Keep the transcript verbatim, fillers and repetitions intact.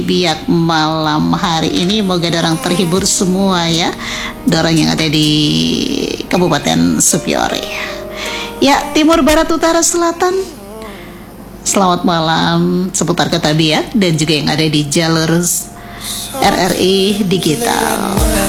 Biak malam hari ini, moga dorang terhibur semua ya, dorang yang ada di Kabupaten Supiori ya, timur, barat, utara, selatan. Selamat malam seputar Kota Biak dan juga yang ada di jalur R R I Digital.